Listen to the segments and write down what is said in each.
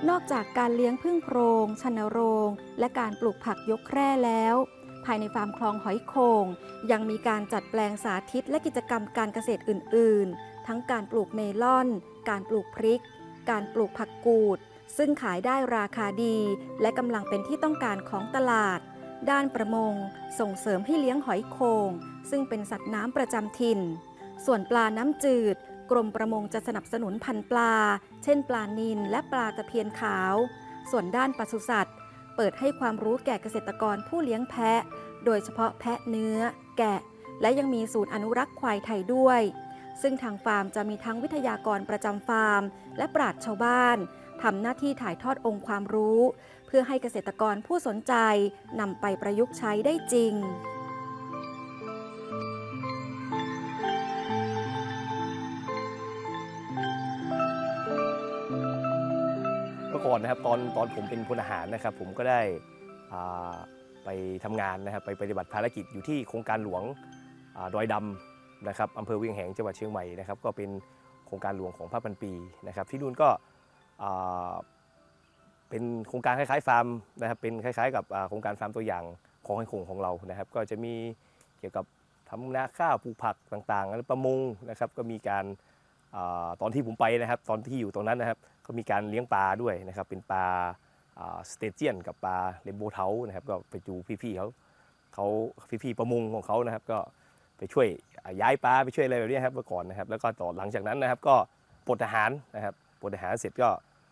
นอกจากการเลี้ยงผึ้งโพรงชนโรงและการปลูกผักยกแคร่แล้วภายในฟาร์มคลองหอยโข่งยังมีการจัดแปลงสาธิตและกิจกรรมการเกษตรอื่นๆทั้งการปลูกเมลอนการปลูกพริกการปลูกผักกูดซึ่งขายได้ราคาดีและกำลังเป็นที่ต้องการของตลาดด้านประมงส่งเสริมให้เลี้ยงหอยโข่งซึ่งเป็นสัตว์น้ำประจำถิ่นส่วนปลาน้ำจืดกรมประมงจะสนับสนุนพันธุ์ปลาเช่นปลานิลและปลาตะเพียนขาวส่วนด้านปศุสัตว์เปิดให้ความรู้แก่เกษตรกรผู้เลี้ยงแพะโดยเฉพาะแพะเนื้อแกะและยังมีศูนย์อนุรักษ์ควายไทยด้วยซึ่งทางฟาร์มจะมีทั้งวิทยากรประจำฟาร์มและปราชญ์ชาวบ้านทำหน้าที่ถ่ายทอดองค์ความรู้เพื่อให้เกษตรกรผู้สนใจนำไปประยุกต์ใช้ได้จริงเมื่อก่อนนะครับตอนผมเป็นพลทหารนะครับผมก็ได้อ่าไปทำงานนะครับไปปฏิบัติภารกิจอยู่ที่โครงการหลวงดอยดำนะครับอำเภอเวียงแหงจังหวัดเชียงใหม่นะครับก็เป็นโครงการหลวงของพระพันปีนะครับที่นู่นก็อ่าเป็นโครงการคล้ายๆฟาร์มนะครับเป็นคล้ายๆกับโครงการฟาร์มตัวอย่างของหอยโข่งของเรานะครับก็จะมีเกี่ยวกับทำนาข้าวปลูกผักต่างๆและประมงนะครับก็มีการตอนที่ผมไปนะครับตอนที่อยู่ตรงนั้นนะครับก็มีการเลี้ยงปลาด้วยนะครับเป็นปลาสเตเจียนกับปลาเรนโบว์เทานะครับก็ไปดูพี่ๆเขาพี่ๆประมงของเขานะครับก็ไปช่วยย้ายปลาไปช่วยอะไรแบบนี้ครับเมื่อก่อนนะครับแล้วก็ต่อหลังจากนั้นนะครับก็ปลดทหารนะครับปลดทหารเสร็จก็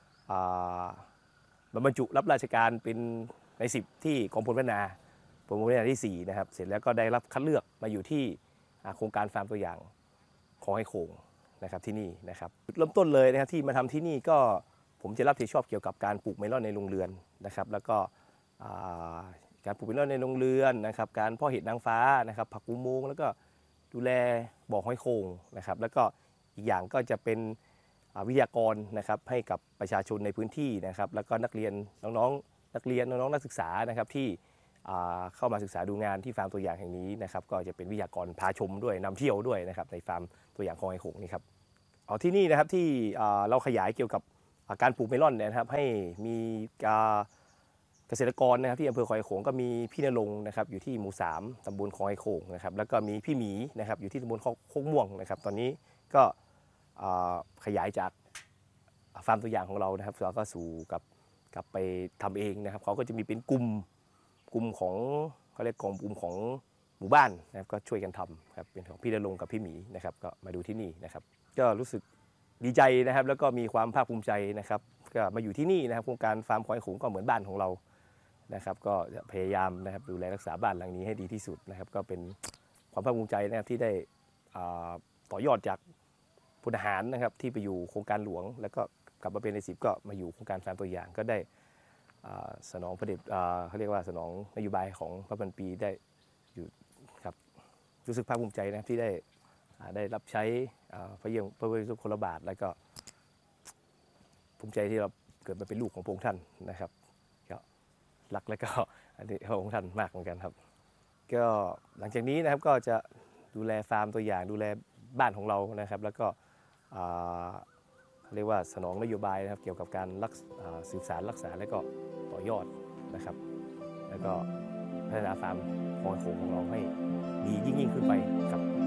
บรรจุรับราชการเป็นใน10ที่กองพลพัฒนาที่4นะครับเสร็จแล้วก็ได้รับคัดเลือกมาอยู่ที่โครงการฟาร์มตัวอย่างของหอยโข่งนะครับที่นี่นะครับจุดเริ่มต้นเลยนะครับที่มาทำที่นี่ก็ผมจะรับผิดชอบเกี่ยวกับการปลูกเมลอนในโรงเรือนนะครับแล้วก็การปลูกเมลอนในโรงเรือนนะครับการเพาะเห็ดนางฟ้านะครับผักอุโมงค์แล้วก็ดูแลบ่อหอยโข่งนะครับแล้วก็อีกอย่างก็จะเป็นวิทยากรนะครับให้กับประชาชนในพื้นที่นะครับแล้วก็นักเรียนน้องๆนักศึกษานะครับที่เข้ามาศึกษาดูงานที่ฟาร์มตัวอย่างแห่งนี้นะครับก็จะเป็นวิทยากรพาชมด้วยนำเที่ยวด้วยนะครับในฟาร์มตัวอย่างของหอยโข่งนี่ครับที่นี่นะครับที่เราขยายเกี่ยวกับการปลูกเมลอนนะครับให้มีเกษตรกรนะครับที่อำเภอคลองไฮโขงก็มีพี่ณรงค์นะครับอยู่ที่หมู่3ตำบลคลองไฮโขงนะครับแล้วก็มีพี่หมีนะครับอยู่ที่ตำบลโคกม่วงนะครับตอนนี้ก็ขยายจากฟาร์มตัวอย่างของเรานะครับแล้วก็สู่กับไปทำเองนะครับเขาก็จะมีเป็นกลุ่มของเขาเรียกกลุ่มของหมู่บ้านนะครับก็ช่วยกันทำครับเป็นของพี่ณรงค์กับพี่หมีนะครับก็มาดูที่นี่นะครับก็รู้สึกดีใจนะครับแล้วก็มีความภาคภูมิใจนะครับก็มาอยู่ที่นี่นะครับโครงการฟาร์มคลองไฮโขงก็เหมือนบ้านของเรานะครับก็จะพยายามนะครับดูแลรักษาบ้านหลังนี้ให้ดีที่สุดนะครับก็เป็นความภาคภูมิใจนะครับที่ได้ต่อยอดจากพลทหารนะครับที่ไปอยู่โครงการหลวงแล้วก็กลับมาเป็นใน10ก็มาอยู่โครงการฟาร์มตัวอย่างก็ได้สนองพระเดชเขาเรียกว่าสนองนโยบายของพระพันปีได้อยู่ครับรู้สึกภาคภูมิใจนะครับที่ได้รับใช้พระเยี่ยมพระบรมสุคลบาทแล้วก็ภูมิใจที่เราเกิดมาเป็นลูกของพระองค์ท่านนะครับก็รักและก็อันนี้พระองค์ท่านมากเหมือนกันครับก็หลังจากนี้นะครับก็จะดูแลฟาร์มตัวอย่างดูแลบ้านของเรานะครับแล้วก็เรียกว่าสนองนโยบายนะครับเกี่ยวกับการสืบสานรักษาและก็ต่อยอดนะครับแล้วก็พัฒนาฟาร์มคลองไฮโขงของเราให้ดียิ่งขึ้นไปครับ